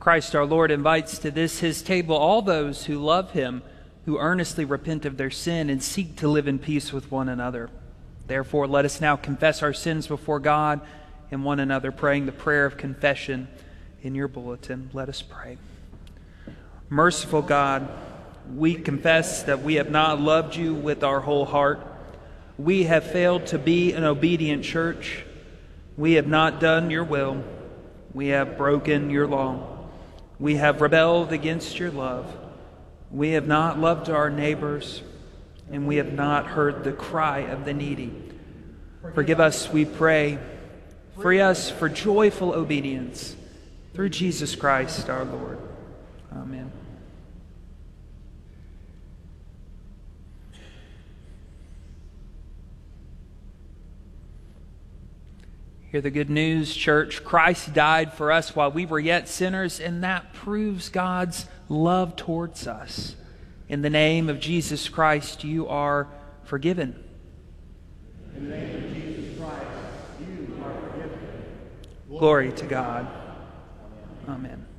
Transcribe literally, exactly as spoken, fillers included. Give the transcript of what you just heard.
Christ our Lord invites to this his table all those who love him, who earnestly repent of their sin and seek to live in peace with one another. Therefore, let us now confess our sins before God and one another, praying the prayer of confession in your bulletin. Let us pray. Merciful God, we confess that we have not loved you with our whole heart. We have failed to be an obedient church. We have not done your will. We have broken your law. We have rebelled against your love. We have not loved our neighbors, and we have not heard the cry of the needy. Forgive us, we pray. Free us for joyful obedience. Through Jesus Christ our Lord. Amen. Hear the good news, church. Christ died for us while we were yet sinners, and that proves God's love towards us. In the name of Jesus Christ, you are forgiven. In the name of Jesus Christ, you are forgiven. Glory to God. Amen.